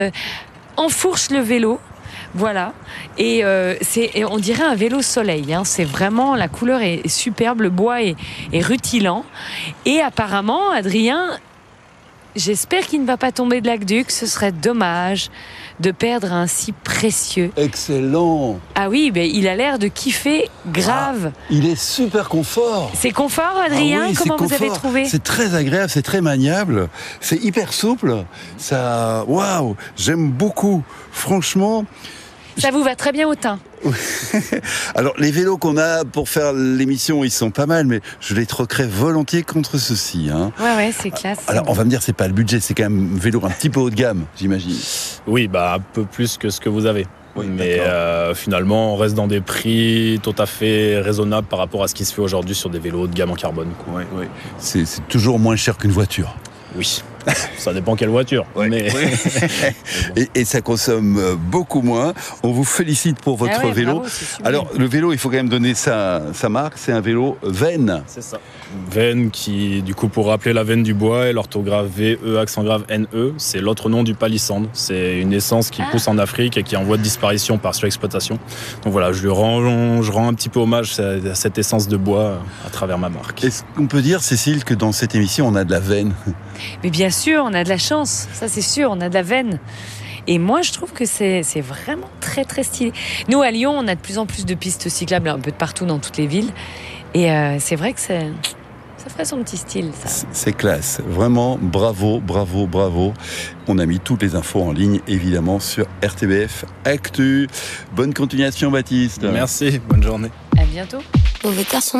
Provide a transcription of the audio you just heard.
enfourche le vélo. Voilà, et on dirait un vélo soleil, hein. C'est vraiment, la couleur est superbe, le bois est rutilant. Et apparemment, Adrien, j'espère qu'il ne va pas tomber de l'aqueduc, ce serait dommage de perdre un si précieux. Excellent. Ah oui, mais il a l'air de kiffer grave. Il est super confort. C'est confort, Adrien? Oui, comment vous avez trouvé? C'est très agréable, c'est très maniable, c'est hyper souple. Ça, waouh, j'aime beaucoup. Franchement. Ça vous va très bien au teint. Alors, les vélos qu'on a pour faire l'émission, ils sont pas mal, mais je les troquerais volontiers contre ceux-ci. Hein. Ouais, c'est classe. Alors, on va me dire, c'est pas le budget, c'est quand même un vélo un petit peu haut de gamme, j'imagine. Oui, un peu plus que ce que vous avez. Oui, mais finalement, on reste dans des prix tout à fait raisonnables par rapport à ce qui se fait aujourd'hui sur des vélos haut de gamme en carbone. Oui. C'est toujours moins cher qu'une voiture. Oui, ça dépend quelle voiture. Ouais, mais... et ça consomme beaucoup moins. On vous félicite pour votre vélo. Bravo, alors, le vélo, il faut quand même donner sa marque. C'est un vélo Venne. C'est ça. Venne qui, du coup, pour rappeler la veine du bois et l'orthographe V-E, accent grave N-E, c'est l'autre nom du palissandre. C'est une essence qui pousse en Afrique et qui est en voie de disparition par surexploitation. Donc voilà, je rends un petit peu hommage à cette essence de bois à travers ma marque. Est-ce qu'on peut dire, Cécile, que dans cette émission, on a de la veine? Mais bien sûr, on a de la chance, ça c'est sûr, on a de la veine. Et moi, je trouve que c'est vraiment très très stylé. Nous, à Lyon, on a de plus en plus de pistes cyclables un peu de partout dans toutes les villes. Et c'est vrai que ça ferait son petit style, ça. C'est classe. Vraiment, bravo. On a mis toutes les infos en ligne, évidemment, sur RTBF Actu. Bonne continuation, Baptiste. Merci, bonne journée. À bientôt. Mauvais garçon.